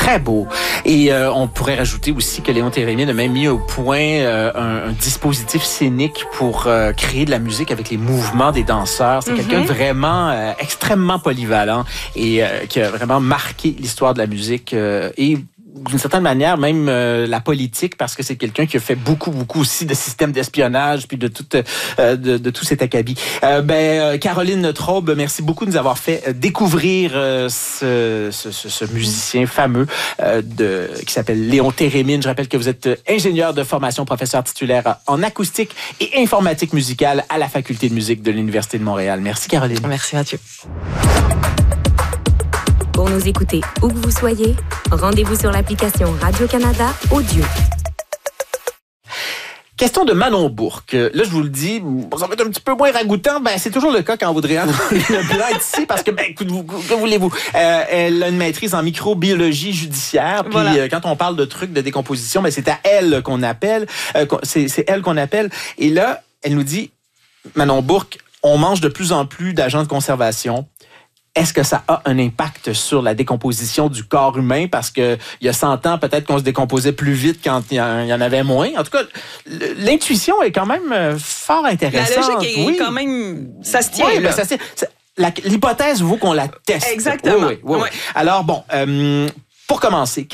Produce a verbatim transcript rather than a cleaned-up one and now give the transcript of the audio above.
très beau. Et euh, on pourrait rajouter aussi que Léon Thérémine a même mis au point euh, un, un dispositif scénique pour euh, créer de la musique avec les mouvements des danseurs. C'est mm-hmm. quelqu'un de vraiment euh, extrêmement polyvalent et euh, qui a vraiment marqué l'histoire de la musique euh, et d'une certaine manière, même euh, la politique, parce que c'est quelqu'un qui a fait beaucoup, beaucoup aussi de systèmes d'espionnage, puis de tout, euh, de, de tout cet acabit. Euh, ben, euh, Caroline Traube, merci beaucoup de nous avoir fait découvrir euh, ce, ce, ce, ce musicien fameux euh, de, qui s'appelle Léon Thérémine. Je rappelle que vous êtes ingénieur de formation, professeur titulaire en acoustique et informatique musicale à la Faculté de musique de l'Université de Montréal. Merci, Caroline. Merci, Mathieu. Pour nous écouter où que vous soyez, rendez-vous sur l'application Radio-Canada Audio. Question de Manon Bourque. Là, je vous le dis, ça va être un petit peu moins ragoûtant. Ben, c'est toujours le cas quand Audrey Anne le blanc est ici parce que, ben, écoute, que voulez-vous? Euh, elle a une maîtrise en microbiologie judiciaire. Puis, voilà. euh, quand on parle de trucs de décomposition, ben, c'est à elle qu'on appelle. Euh, c'est, c'est elle qu'on appelle. Et là, elle nous dit, Manon Bourque, on mange de plus en plus d'agents de conservation. Est-ce que ça a un impact sur la décomposition du corps humain? Parce que il y a cent ans, peut-être qu'on se décomposait plus vite quand il y en avait moins. En tout cas, l'intuition est quand même fort intéressante. La logique est oui. quand même... Ça se tient, oui, là. Ben, ça, c'est, c'est, la, l'hypothèse vaut qu'on la teste. Exactement. Oui, oui, oui, oui. Alors, bon, euh, pour commencer...